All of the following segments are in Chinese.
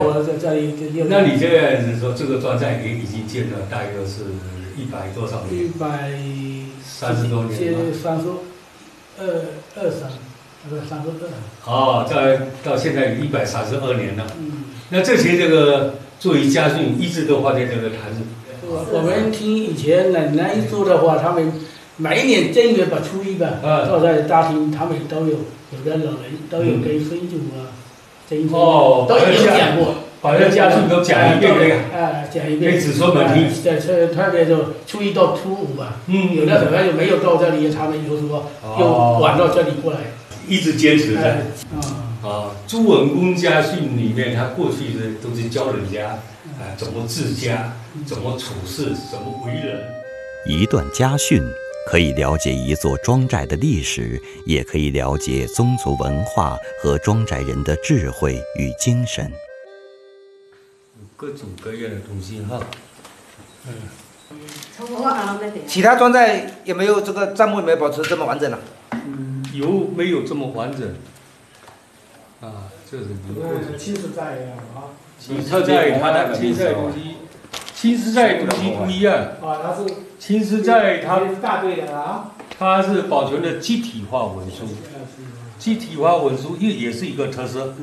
我在这里就那你这样子说，这个庄寨也已经建了大约是100多少年？130多年了。 32。 哦，到现在有132年了。那这些作为家训，一直都放在这个坛子。 我们听以前奶奶说的话，他们每一年正月初一吧，坐在大厅，他们都有的老人都有跟孙祖啊、曾孙都有讲过， 把这家训都讲一遍这个。 讲一遍。 给子孙们听。 特别就初一到初五吧。有的可能就没有到这里，他们就说又晚到这里过来。 一直坚持着。朱文公家训里面，他过去都是教人家怎么治家，怎么处事，怎么为人。 一段家训可以了解一座庄寨的历史，也可以了解宗族文化和庄寨人的智慧与精神。 各种各样的东西哈。 其他庄寨有没有这个账目有没有保持这么完整呢？ 有没有这么完整？这是青石寨啊， 青石寨东西，青石寨东西不一样。 它是青石寨它大队的啊， 它是保存的集体化文书，集体化文书也是一个特色。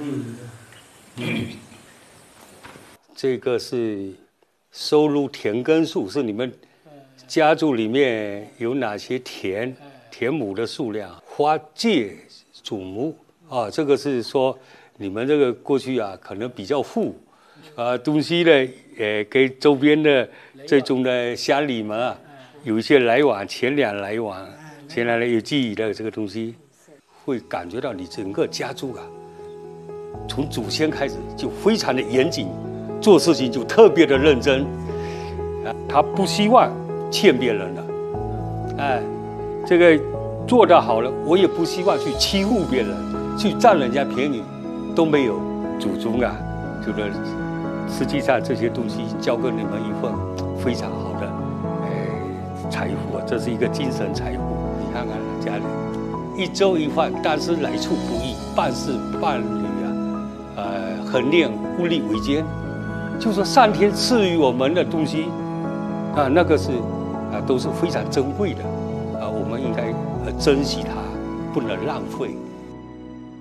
这个是收录田耕数，是你们家族里面有哪些田亩的数量，花界祖母这个是说你们这个过去可能比较富，东西呢给周边的这种的乡里们有一些来往，钱粮来往，有记忆的这个东西，会感觉到你整个家族从祖先开始就非常的严谨，做事情就特别的认真，他不希望欠别人的，这个做得好了，我也不希望去欺负别人，去占人家便宜，都没有。祖宗这个实际上这些东西交给你们一份非常好的财富，这是一个精神财富。你看看家里一粥一饭，但是来处不易，办事办理恒练物力维艰，就说上天赐予我们的东西那个是都是非常珍贵的我们应该珍惜它，不能浪费。